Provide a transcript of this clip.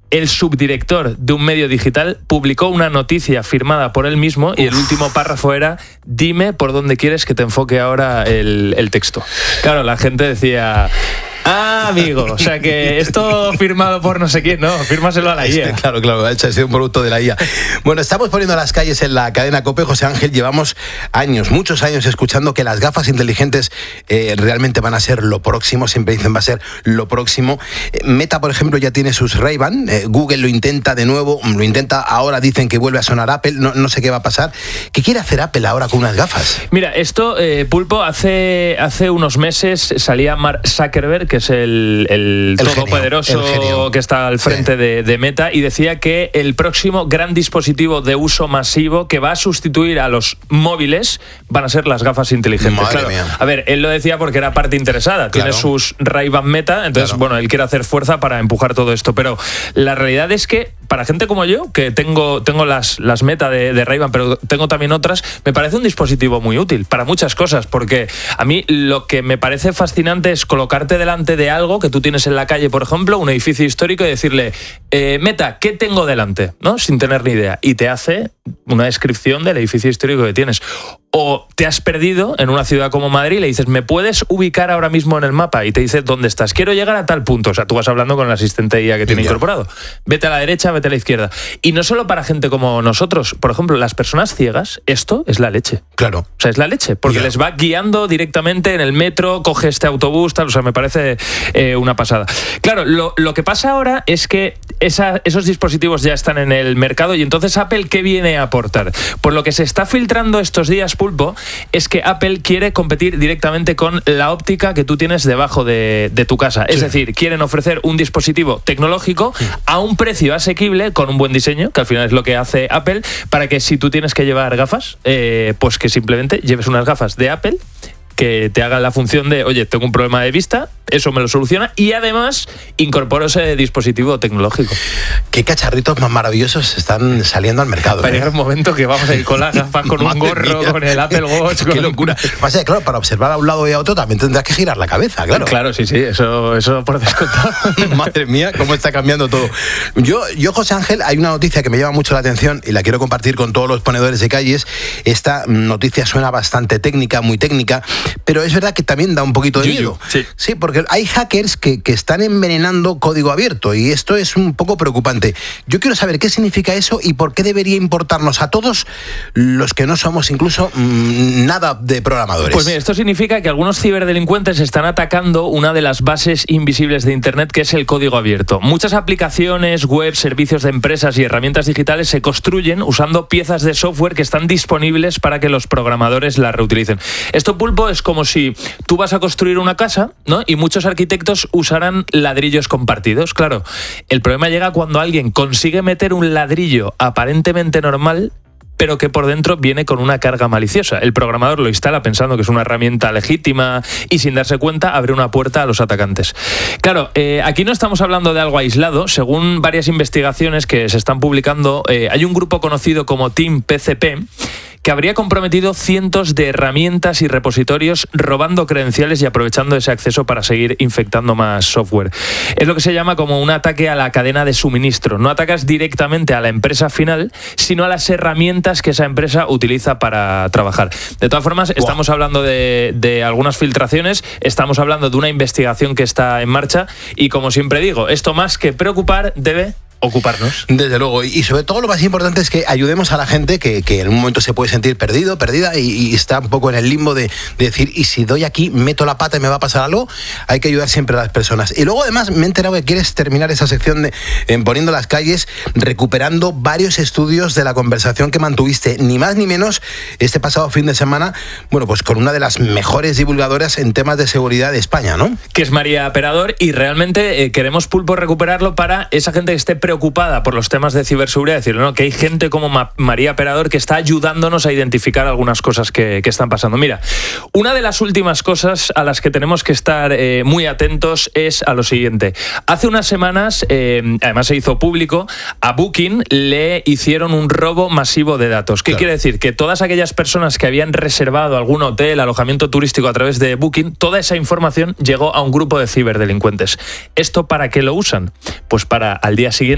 el subdirector de un medio digital publicó una noticia firmada por él mismo y el último párrafo era: dime por dónde quieres que te enfoque ahora el texto. Claro, la gente decía: ah, amigo, o sea que esto firmado por no sé quién, no, fírmaselo a la IA. Claro, ha sido un producto de la IA. Bueno, estamos poniendo las calles en la cadena COPE, José Ángel. Llevamos muchos años escuchando que las gafas inteligentes realmente van a ser lo próximo, siempre dicen va a ser lo próximo. Meta, por ejemplo, ya tiene sus Ray-Ban, Google lo intenta de nuevo, ahora dicen que vuelve a sonar Apple, no sé qué va a pasar. ¿Qué quiere hacer Apple ahora con unas gafas? Mira, esto, Pulpo, hace unos meses salía Mark Zuckerberg, que es el todopoderoso genio que está al frente de Meta, y decía que el próximo gran dispositivo de uso masivo que va a sustituir a los móviles van a ser las gafas inteligentes. Madre mía. A ver, él lo decía porque era parte interesada. Tiene sus Ray-Ban Meta, entonces, bueno, él quiere hacer fuerza para empujar todo esto. Pero la realidad es que para gente como yo, que tengo las Meta de Ray-Ban, pero tengo también otras, me parece un dispositivo muy útil para muchas cosas, porque a mí lo que me parece fascinante es colocarte delante de algo que tú tienes en la calle, por ejemplo, un edificio histórico, y decirle: Meta, ¿qué tengo delante? ¿No? Sin tener ni idea. Y te hace una descripción del edificio histórico que tienes. O te has perdido en una ciudad como Madrid y le dices: ¿me puedes ubicar ahora mismo en el mapa? Y te dice dónde estás. Quiero llegar a tal punto. O sea, tú vas hablando con el asistente IA que tiene incorporado. Vete a la derecha, vete a la izquierda. Y no solo para gente como nosotros. Por ejemplo, las personas ciegas, esto es la leche. Claro. O sea, es la leche, porque les va guiando directamente en el metro, coge este autobús, tal. O sea, me parece una pasada. Claro, lo que pasa ahora es que esos dispositivos ya están en el mercado, y entonces Apple, ¿qué viene a aportar? Por lo que se está filtrando estos días, Pulpo, es que Apple quiere competir directamente con la óptica que tú tienes debajo de tu casa. Es decir, quieren ofrecer un dispositivo tecnológico a un precio asequible, con un buen diseño, que al final es lo que hace Apple, para que si tú tienes que llevar gafas, pues que simplemente lleves unas gafas de Apple que te hagan la función de: oye, tengo un problema de vista, eso me lo soluciona, y además incorporo ese dispositivo tecnológico. Qué cacharritos más maravillosos están saliendo al mercado. Para llegar un momento que vamos a ir con las gafas, con un gorro, con el Apple Watch. Qué locura. Pasa que, claro, para observar a un lado y a otro también tendrás que girar la cabeza, claro. Claro, sí, eso por descontado. Madre mía, cómo está cambiando todo. Yo, José Ángel, hay una noticia que me llama mucho la atención y la quiero compartir con todos los ponedores de calles. Esta noticia suena bastante técnica, muy técnica, pero es verdad que también da un poquito de miedo. Sí, porque hay hackers que están envenenando código abierto, y esto es un poco preocupante. Yo quiero saber qué significa eso y por qué debería importarnos a todos los que no somos incluso nada de programadores. Pues mira, esto significa que algunos ciberdelincuentes están atacando una de las bases invisibles de Internet, que es el código abierto. Muchas aplicaciones, web, servicios de empresas y herramientas digitales se construyen usando piezas de software que están disponibles para que los programadores las reutilicen. Esto, Pulpo, es como si tú vas a construir una casa, ¿no? Y muchos arquitectos usarán ladrillos compartidos. Claro, el problema llega cuando alguien consigue meter un ladrillo aparentemente normal, pero que por dentro viene con una carga maliciosa. El programador lo instala pensando que es una herramienta legítima y, sin darse cuenta, abre una puerta a los atacantes. Claro, aquí no estamos hablando de algo aislado. Según varias investigaciones que se están publicando, hay un grupo conocido como Team PCP que habría comprometido cientos de herramientas y repositorios, robando credenciales y aprovechando ese acceso para seguir infectando más software. Es lo que se llama como un ataque a la cadena de suministro. No atacas directamente a la empresa final, sino a las herramientas que esa empresa utiliza para trabajar. De todas formas, estamos hablando de algunas filtraciones, estamos hablando de una investigación que está en marcha, y como siempre digo, esto más que preocupar debe ocuparnos. Desde luego, y sobre todo lo más importante es que ayudemos a la gente que en un momento se puede sentir perdida y está un poco en el limbo de decir: ¿y si doy aquí, meto la pata y me va a pasar algo? Hay que ayudar siempre a las personas. Y luego, además, me he enterado que quieres terminar esa sección en Poniendo las Calles recuperando varios estudios de la conversación que mantuviste, ni más ni menos, este pasado fin de semana, bueno, pues con una de las mejores divulgadoras en temas de seguridad de España, ¿no? Que es María Perador, y realmente queremos, Pulpo, recuperarlo para esa gente que esté preocupada por los temas de ciberseguridad, decirlo, ¿no? Que hay gente como María Perador que está ayudándonos a identificar algunas cosas que están pasando. Mira, una de las últimas cosas a las que tenemos que estar muy atentos es a lo siguiente. Hace unas semanas, además se hizo público, a Booking le hicieron un robo masivo de datos. ¿Qué quiere decir? Que todas aquellas personas que habían reservado algún hotel, alojamiento turístico a través de Booking, toda esa información llegó a un grupo de ciberdelincuentes. ¿Esto para qué lo usan? Pues para al día siguiente